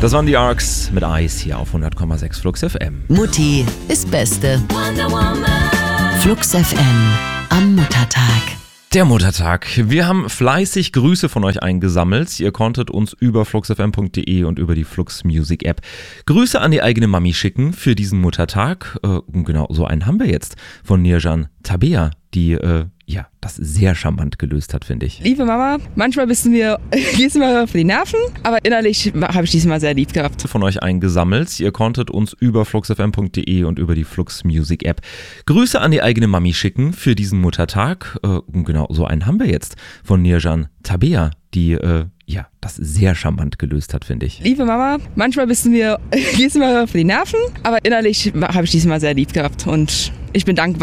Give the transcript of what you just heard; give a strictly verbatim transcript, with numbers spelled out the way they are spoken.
Das waren die Arcs mit Eis hier auf hundert Komma sechs Flux F M. Mutti ist Beste. Flux F M am Muttertag. Der Muttertag. Wir haben fleißig Grüße von euch eingesammelt. Ihr konntet uns über fluxfm punkt de und über die Flux Music App Grüße an die eigene Mami schicken für diesen Muttertag. Äh, genau, so einen haben wir jetzt von Nirjan Tabea, die äh, ja das sehr charmant gelöst hat, finde ich. Liebe Mama, manchmal bist du mir, gehst du mir auf die Nerven, aber innerlich habe ich diesmal sehr lieb gehabt. Von euch eingesammelt. Ihr konntet uns über fluxfm punkt de und über die Flux Music App Grüße an die eigene Mami schicken für diesen Muttertag. Äh, genau, so einen haben wir jetzt von Nirjan Tabea, die äh, ja das sehr charmant gelöst hat, finde ich. Liebe Mama, manchmal bist du mir, gehst du mir auf die Nerven, aber innerlich habe ich diesmal sehr lieb gehabt und ich bin dankbar.